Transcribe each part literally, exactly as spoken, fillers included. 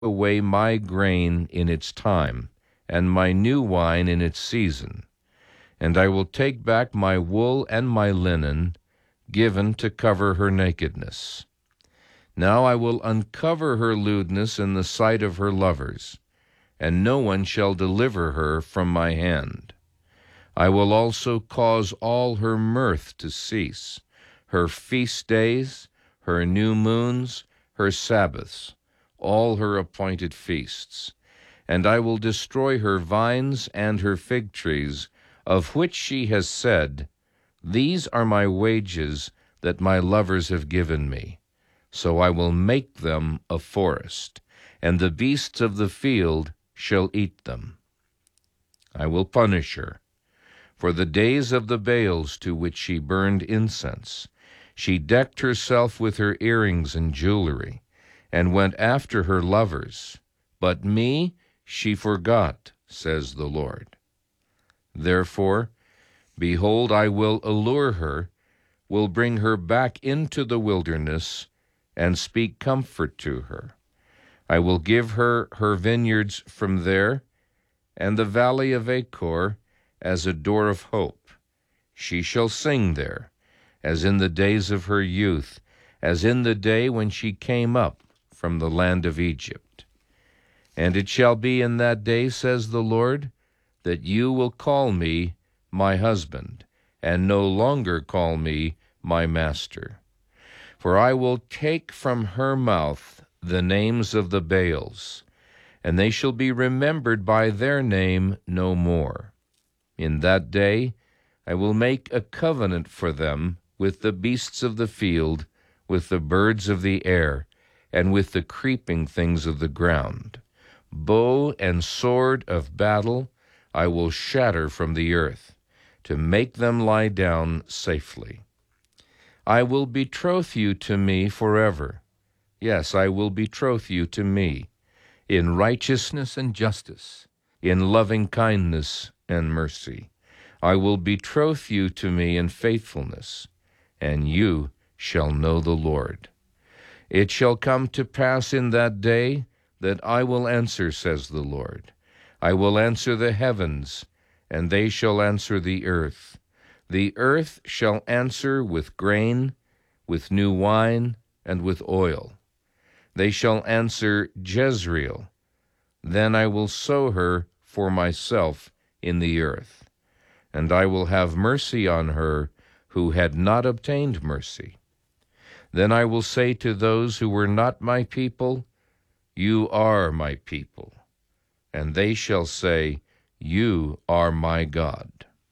away my grain in its time, and my new wine in its season. And I will take back my wool and my linen, given to cover her nakedness. Now I will uncover her lewdness in the sight of her lovers, and no one shall deliver her from my hand. I will also cause all her mirth to cease, her feast days, her new moons, her Sabbaths, all her appointed feasts. And I will destroy her vines and her fig trees, of which she has said, These are my wages that my lovers have given me. So I will make them a forest, and the beasts of the field shall eat them. I will punish her for the days of the Baals to which she burned incense. She decked herself with her earrings and jewelry, and went after her lovers. But me she forgot, says the Lord. Therefore, behold, I will allure her, will bring her back into the wilderness, and speak comfort to her. I will give her her vineyards from there, and the valley of Achor as a door of hope. She shall sing there, as in the days of her youth, as in the day when she came up from the land of Egypt. And it shall be in that day, says the Lord, that you will call me my husband, and no longer call me my master. For I will take from her mouth the names of the Baals, and they shall be remembered by their name no more. In that day I will make a covenant for them with the beasts of the field, with the birds of the air, and with the creeping things of the ground. Bow and sword of battle I will shatter from the earth, to make them lie down safely. I will betroth you to me forever. Yes, I will betroth you to me, in righteousness and justice, in loving kindness and mercy. I will betroth you to me in faithfulness, and you shall know the Lord. It shall come to pass in that day that I will answer, says the Lord. I will answer the heavens, and they shall answer the earth. The earth shall answer with grain, with new wine, and with oil. They shall answer Jezreel. Then I will sow her for myself in the earth, and I will have mercy on her who had not obtained mercy. Then I will say to those who were not my people, You are my people. And they shall say, You are my God.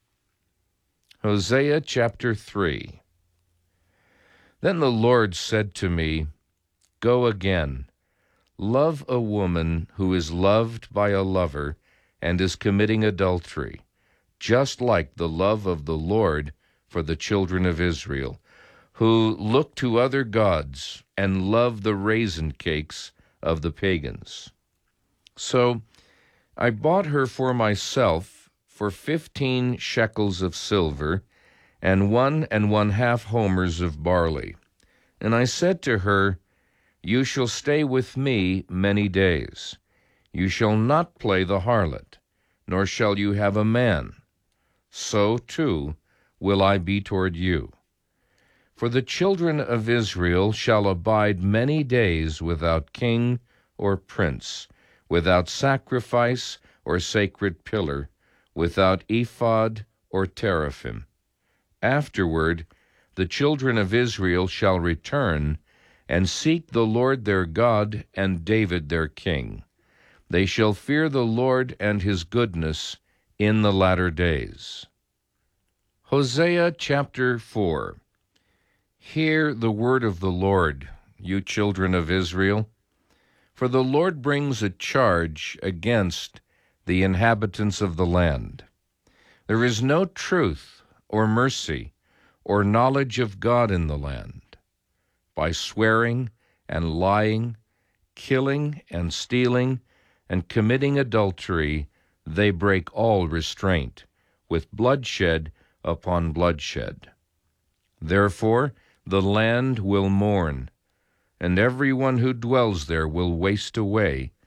Hosea chapter three. Then the Lord said to me, Go again, love a woman who is loved by a lover and is committing adultery, just like the love of the Lord for the children of Israel, who look to other gods and love the raisin cakes of the pagans. So I bought her for myself for fifteen shekels of silver, and one and one half homers of barley. And I said to her, You shall stay with me many days. You shall not play the harlot, nor shall you have a man. So, too, will I be toward you. For the children of Israel shall abide many days without king or prince, without sacrifice or sacred pillar, without ephod or teraphim. Afterward, the children of Israel shall return and seek the Lord their God and David their king. They shall fear the Lord and his goodness in the latter days. Hosea chapter four. Hear the word of the Lord, you children of Israel. For the Lord brings a charge against the inhabitants of the land. There is no truth or mercy or knowledge of God in the land. By swearing and lying, killing and stealing, and committing adultery, they break all restraint, with bloodshed upon bloodshed. Therefore the land will mourn, and everyone who dwells there will waste away,